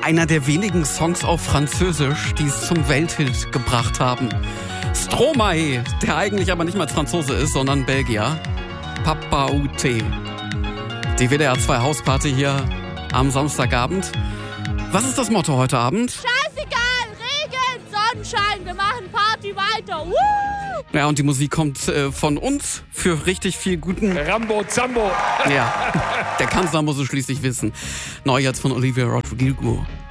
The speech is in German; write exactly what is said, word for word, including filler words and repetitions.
einer der wenigen Songs auf Französisch, die es zum Welthit gebracht haben. Stromae, der eigentlich aber nicht mal Franzose ist, sondern Belgier. Papa Ute. Die W D R zwei Hausparty hier am Samstagabend. Was ist das Motto heute Abend? Scheißegal, Regen, Sonnenschein, wir machen Party weiter. Woo! Ja, und die Musik kommt äh, von uns für richtig viel guten... Rambo Zambo. Ja, der Kanzler muss es schließlich wissen. Neu jetzt von Olivia Rodrigo.